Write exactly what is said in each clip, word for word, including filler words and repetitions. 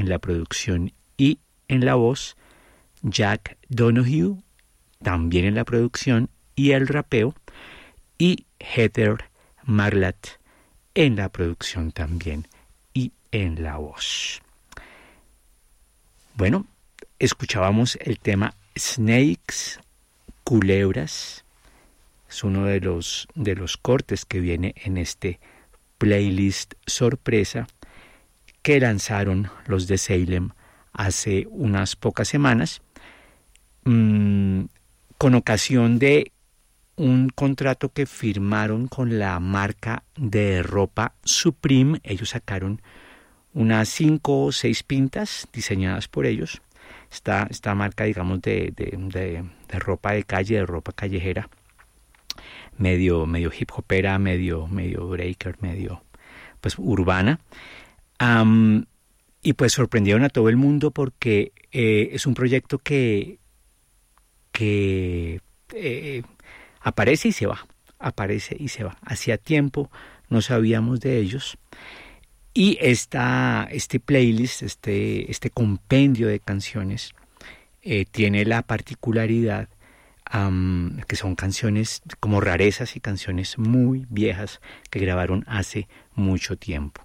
en la producción y en la voz, Jack Donohue, también en la producción y el rapeo, y Heather Marlatt en la producción también y en la voz. Bueno, escuchábamos el tema Snakes, Culebras. Es uno de los, de los cortes que viene en este playlist sorpresa que lanzaron los de Salem hace unas pocas semanas, mmm, con ocasión de un contrato que firmaron con la marca de ropa Supreme. Ellos sacaron unas cinco o seis pintas diseñadas por ellos. Esta, esta marca, digamos, de, de, de, de ropa de calle, de ropa callejera, medio, medio hip hopera, medio, medio breaker, medio pues urbana. Um, y pues sorprendieron a todo el mundo porque eh, es un proyecto que, que eh, aparece y se va, aparece y se va. Hacía tiempo no sabíamos de ellos. Y esta, este playlist, este, este compendio de canciones, eh, tiene la particularidad um, que son canciones como rarezas y canciones muy viejas que grabaron hace mucho tiempo.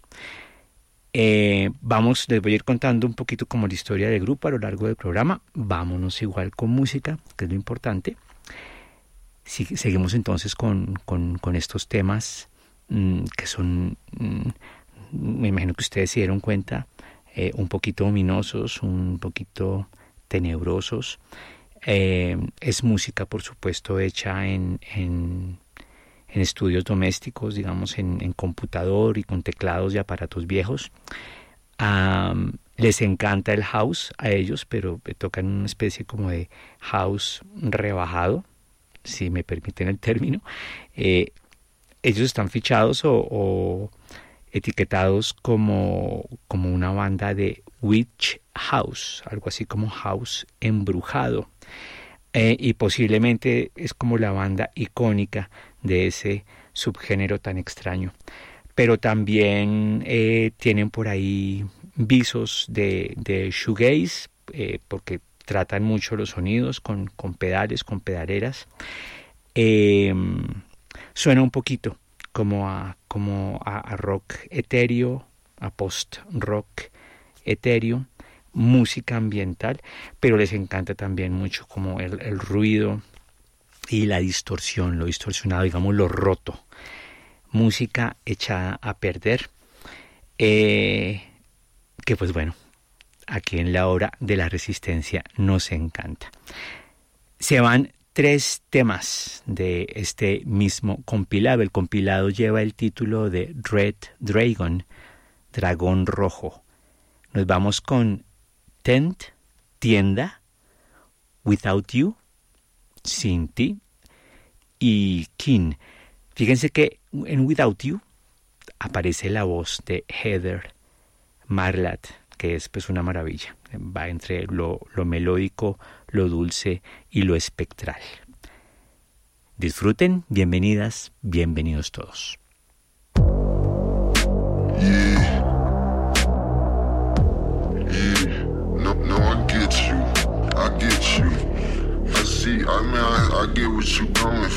Eh, vamos, les voy a ir contando un poquito como la historia del grupo a lo largo del programa. Vámonos igual con música, que es lo importante. Si, seguimos entonces con, con, con estos temas mmm, que son... Mmm, me imagino que ustedes se dieron cuenta, eh, un poquito ominosos, un poquito tenebrosos. Eh, es música, por supuesto, hecha en, en, en estudios domésticos, digamos, en, en computador y con teclados y aparatos viejos. Um, les encanta el house a ellos, pero tocan una especie como de house rebajado, si me permiten el término. Eh, ellos están fichados o... o etiquetados como, como una banda de witch house, algo así como house embrujado, eh, y posiblemente es como la banda icónica de ese subgénero tan extraño. Pero también eh, tienen por ahí visos de, de shoegaze, eh, porque tratan mucho los sonidos con, con pedales, con pedaleras. Eh, suena un poquito como a, como a, a rock etéreo, a post-rock etéreo, música ambiental, pero les encanta también mucho como el, el ruido y la distorsión, lo distorsionado, digamos, lo roto. Música echada a perder, eh, que pues bueno, aquí en la hora de la resistencia nos encanta. Se van tres temas de este mismo compilado. El compilado lleva el título de Red Dragon, Dragón Rojo. Nos vamos con Tent, Tienda, Without You, Sin Ti, y King. Fíjense que en Without You aparece la voz de Heather Marlatt, que es pues una maravilla. Va entre lo, lo melódico, lo dulce y lo espectral. Disfruten, bienvenidas, bienvenidos todos. Yeah. Yeah. No, no, I get you. I get you. I see, I mean, I, I get what you going